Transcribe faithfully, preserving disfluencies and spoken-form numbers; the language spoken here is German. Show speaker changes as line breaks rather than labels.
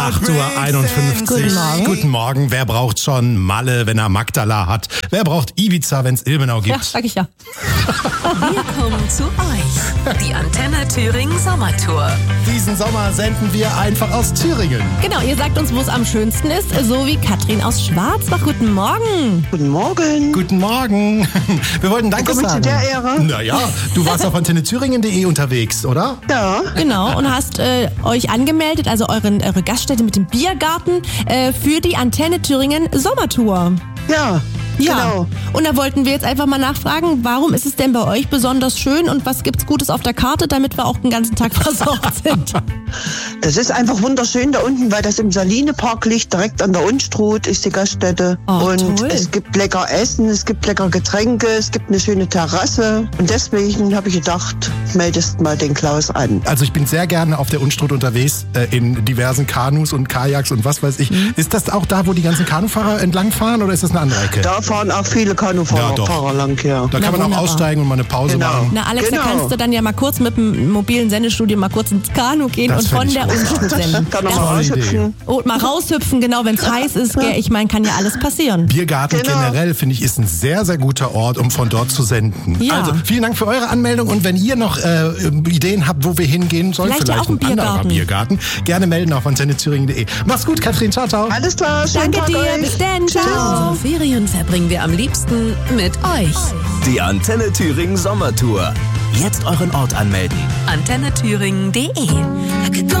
acht Uhr einundfünfzig.
Guten Morgen.
Guten Morgen. Wer braucht schon Malle, wenn er Magdala hat? Wer braucht Ibiza, wenn es Ilmenau gibt?
Ja, sag ich ja.
Wir kommen zu euch. Die Antenne Thüringen Sommertour.
Diesen Sommer senden wir einfach aus Thüringen.
Genau, ihr sagt uns, wo es am schönsten ist, so wie Katrin aus Schwarzbach. Guten Morgen.
Guten Morgen.
Guten Morgen. Wir wollten Danke
Willkommen
sagen.
zu der Ehre.
Naja, du warst auf antenne thüringen punkt de unterwegs, oder?
Ja.
Genau, und hast äh, euch angemeldet, also euren, eure Gaststätte mit dem Biergarten, äh, für die Antenne Thüringen Sommertour.
Ja.
Ja,
Genau.
und da wollten wir jetzt einfach mal nachfragen, warum ist es denn bei euch besonders schön und was gibt's Gutes auf der Karte, damit wir auch den ganzen Tag versorgt sind?
Das ist einfach wunderschön da unten, weil das im Saline-Park liegt, direkt an der Unstrut ist die Gaststätte.
Oh,
und
toll.
es gibt lecker Essen, es gibt lecker Getränke, es gibt eine schöne Terrasse. Und deswegen habe ich gedacht, meldest mal den Klaus an.
Also ich bin sehr gerne auf der Unstrut unterwegs, äh, in diversen Kanus und Kajaks und was weiß ich.
Mhm.
Ist das auch da, wo die ganzen Kanufahrer entlangfahren oder ist das eine andere Ecke?
Da fahren auch viele
Ja,
Kanufahrer
doch.
Fahrer lang, ja.
Da
Na,
kann man auch
wunderbar.
aussteigen und mal eine Pause
Genau.
machen.
Na Alex,
Genau.
da kannst du dann ja mal kurz mit dem mobilen Sendestudio mal kurz ins Kanu gehen
Das
und
find
von
ich
der
großartig.
Unstrut senden.
Kann man
Das-
mal
Tolle
raushüpfen.
Und mal raushüpfen, genau, wenn es heiß ist. Gell? Ich meine, kann ja alles passieren.
Biergarten
Genau.
generell, finde ich, ist ein sehr, sehr guter Ort, um von dort zu senden.
Ja.
Also vielen Dank für eure Anmeldung und wenn ihr noch äh, Ideen habt, wo wir hingehen sollen,
Vielleicht
vielleicht,
ja auch ein
ein anderer
Biergarten.
Biergarten, gerne melden auf antenne thüringen punkt de. Mach's gut, Katrin. Ciao, ciao.
Alles klar, schönen
Danke
Tag
dir,
euch.
bis dann, ciao.
Unsere Ferien verbringen wir am liebsten mit euch.
Die Antenne Thüringen Sommertour. Jetzt euren Ort anmelden.
antenne thüringen punkt de